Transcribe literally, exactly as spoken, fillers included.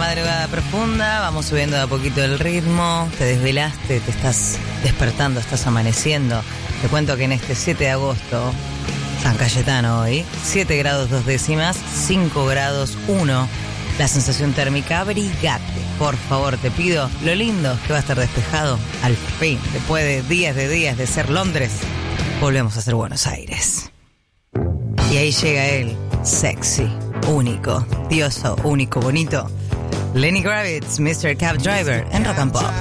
madrugada profunda, vamos subiendo de a poquito el ritmo, te desvelaste, te estás despertando, estás amaneciendo. Te cuento que en este siete de agosto, San Cayetano hoy, siete grados dos décimas, cinco grados uno, la sensación térmica. Abrigate, por favor, te pido. Lo lindo es que va a estar despejado, al fin, después de días de días de ser Londres, volvemos a ser Buenos Aires. Y ahí llega él, sexy, único, dioso, único, bonito. Lenny Kravitz, mister Cab Driver, en Rock and Pop.